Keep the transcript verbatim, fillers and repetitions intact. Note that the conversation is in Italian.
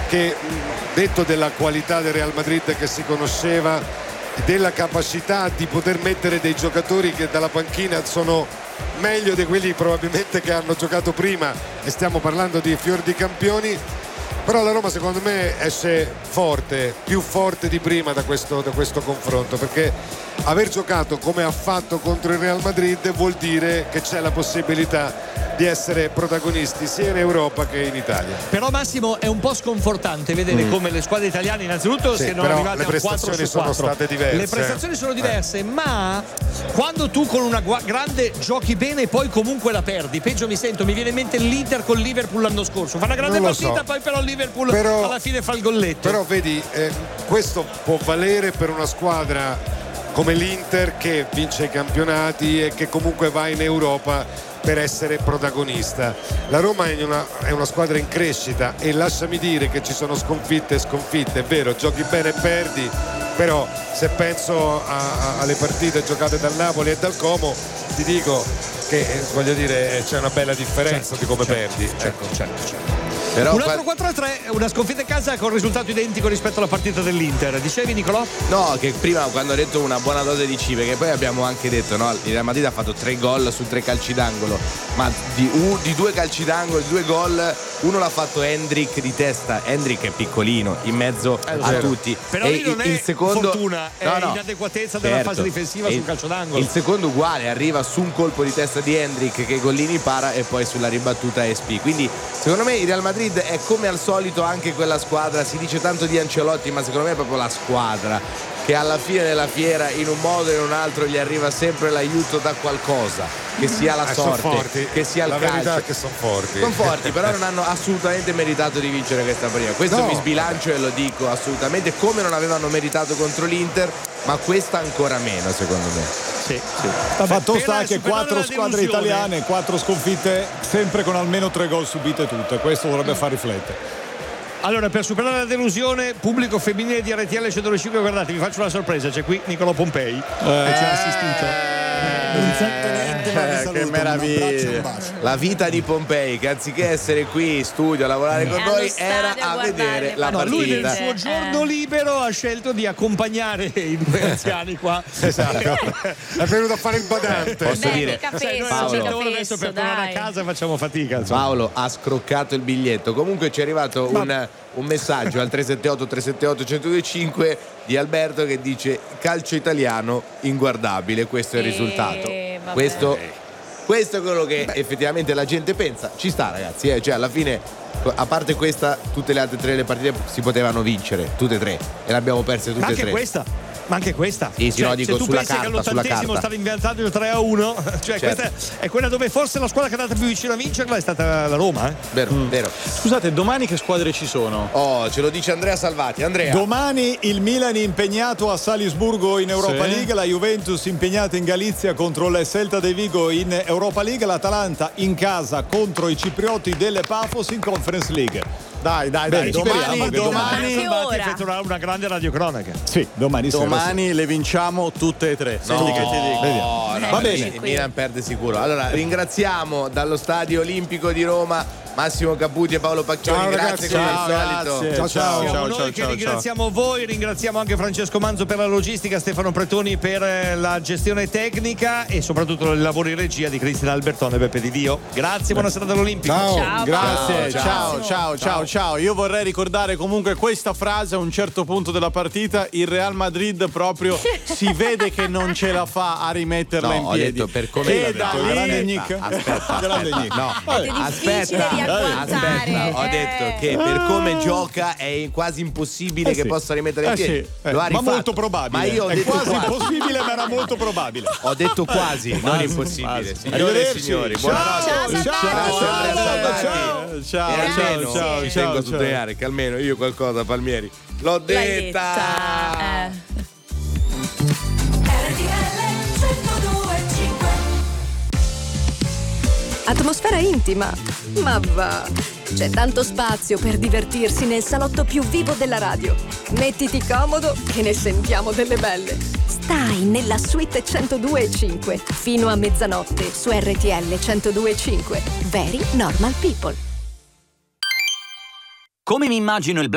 che, detto della qualità del Real Madrid che si conosceva, della capacità di poter mettere dei giocatori che dalla panchina sono meglio di quelli probabilmente che hanno giocato prima, e stiamo parlando di fior di campioni, però la Roma secondo me esce forte, più forte di prima da questo, da questo confronto, perché aver giocato come ha fatto contro il Real Madrid vuol dire che c'è la possibilità di essere protagonisti sia in Europa che in Italia. Però Massimo, è un po' sconfortante vedere mm. come le squadre italiane innanzitutto sì, siano arrivate a quattro su quattro. Le prestazioni sono state diverse. Le prestazioni sono diverse, eh. ma quando tu con una gu- grande giochi bene e poi comunque la perdi, peggio mi sento, mi viene in mente l'Inter con Liverpool l'anno scorso, fa una grande partita, so. poi però Liverpool però, alla fine fa il golletto. Però vedi, eh, questo può valere per una squadra come l'Inter che vince i campionati e che comunque va in Europa per essere protagonista. La Roma è una, è una squadra in crescita, e lasciami dire che ci sono sconfitte e sconfitte, è vero, giochi bene e perdi, però se penso a, a, alle partite giocate dal Napoli e dal Como, ti dico che eh, voglio dire c'è una bella differenza certo, di come certo, perdi certo, ecco. certo, certo. Però un altro quattro a tre, una sconfitta in casa con risultato identico rispetto alla partita dell'Inter. Dicevi, Nicolò? No, che prima quando ho detto una buona dose di cibe, che poi abbiamo anche detto, no, il Real Madrid ha fatto tre gol su tre calci d'angolo, ma di, uh, di due calci d'angolo, di due gol, uno l'ha fatto Hendrik di testa. Hendrik è piccolino in mezzo eh, a vero. tutti. Però e lì non il, è il secondo, fortuna, è no, no, inadeguatezza certo. della fase difensiva e sul calcio d'angolo. Il secondo uguale, arriva su un colpo di testa di Hendrik che Gollini para, e poi sulla ribattuta S P. Quindi secondo me il Real Madrid è come al solito anche quella squadra, si dice tanto di Ancelotti, ma secondo me è proprio la squadra che alla fine della fiera in un modo o in un altro gli arriva sempre l'aiuto da qualcosa, che sia la eh, sorte, che sia il la calcio. La verità è che sono forti. Sono forti, però non hanno assolutamente meritato di vincere questa partita. Questo no. mi sbilancio e lo dico assolutamente, come non avevano meritato contro l'Inter, ma questa ancora meno secondo me. Sì, sì. Fatto sta che quattro squadre italiane, quattro sconfitte, sempre con almeno tre gol subite tutte. Questo dovrebbe far riflettere. Allora, per superare la delusione, pubblico femminile di R T L centodue e cinque, guardate, vi faccio una sorpresa, c'è qui Nicolò Pompei eh. che ci ha assistito. Eh, eh, che meraviglia! La vita di Pompei, che anziché essere qui in studio a lavorare con noi, era a, a vedere la no, partita. Lui nel suo giorno libero ha scelto di accompagnare i due anziani qua. Esatto. È venuto a fare il badante. Posso Beh, dire, capezzo, Paolo, capezzo, adesso per tornare a casa facciamo fatica. Insomma. Paolo ha scroccato il biglietto. Comunque ci è arrivato Ma... un, un messaggio al tre sette otto tre sette otto uno zero due cinque di Alberto che dice: calcio italiano inguardabile, questo è il risultato. Eh, questo, questo è quello che Beh. effettivamente la gente pensa. Ci sta, ragazzi, eh? Cioè alla fine, a parte questa, tutte le altre tre le partite si potevano vincere, tutte e tre, e le abbiamo perse tutte Ma e anche tre. questa. Ma anche questa, sì, sì, cioè, no, dico, se tu sulla pensi carta, che all'ottantesimo stava inventando il tre a uno, cioè certo. questa è quella dove forse la squadra che è andata più vicino a vincerla è stata la Roma, eh? Vero, mm. vero. Scusate, domani che squadre ci sono? Oh, ce lo dice Andrea Salvati. Andrea. Domani il Milan impegnato a Salisburgo in Europa sì. League, la Juventus impegnata in Galizia contro il Celta de Vigo in Europa League, l'Atalanta in casa contro i ciprioti delle Pafos in Conference League. Dai, dai, Bene, dai, domani, domani effettuerà una grande radiocronaca. Sì, domani sera. Domani le vinciamo tutte e tre. No, Senti che ti dico. No, no, va bene. Il Milan perde sicuro. Allora, ringraziamo dallo Stadio Olimpico di Roma Massimo Caputi e Paolo Pacchioni. Ciao, grazie ragazzi. come Ciao, al solito. Grazie. Ciao, ciao. Siamo ciao, noi ciao, che ciao, ringraziamo ciao. voi, ringraziamo anche Francesco Manzo per la logistica, Stefano Pretoni per la gestione tecnica e soprattutto il lavoro in regia di Cristina Albertone e Beppe Di Dio. Grazie, buona serata dall'Olimpico. Ciao. Ciao, Grazie, Ciao, ciao, ciao, ciao, ciao. Io vorrei ricordare comunque questa frase a un certo punto della partita: il Real Madrid proprio si vede che non ce la fa a rimetterla No, in ho piedi. detto per come E l'ha da detto. lì- Grande Nick. Aspetta, Grande aspetta, Nick. no. Ed è difficile Aspetta, di agguantare. aspetta, ho Eh. detto che per come gioca è quasi impossibile Eh che sì. possa rimettere in Eh piedi. sì, eh, Lo ha ma rifatto. molto probabile. Ma io ho è detto quasi quasi. impossibile, ma era molto probabile. Ho detto quasi, non impossibile. Signore e Arrivederci. signori, Ciao. buonanotte. Ciao, Grazie Salvati. Andrea Salvati. Ciao, ciao, E ciao, almeno ciao, ci ciao, tengo a ciao. sottolineare che almeno io qualcosa, Palmieri, l'ho L'hai detta. detta. Eh. Atmosfera intima? Ma va! C'è tanto spazio per divertirsi nel salotto più vivo della radio. Mettiti comodo che ne sentiamo delle belle. Stai nella suite centodue e cinque fino a mezzanotte su R T L centodue e cinque. Very Normal People. Come mi immagino il